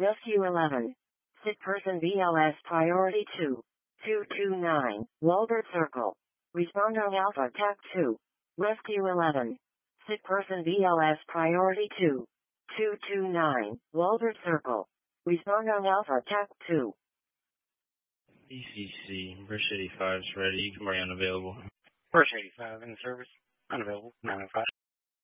Rescue 11. Sick person BLS priority 2. 229. Walbert Circle. Respond on Alpha TAC 2. Rescue 11. Sick person BLS priority 2. 229. Walbert Circle. Respond on Alpha TAC 2. ECC, Bridge 85 is ready. Economy unavailable. Bridge 85 in service. Unavailable. 905.